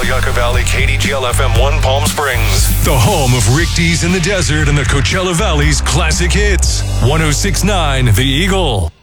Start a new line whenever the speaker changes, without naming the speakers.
Yucca Valley, KDGL FM 1 Palm Springs. The home of Rick Dees in the Desert and the Coachella Valley's classic hits. 106.9 The Eagle.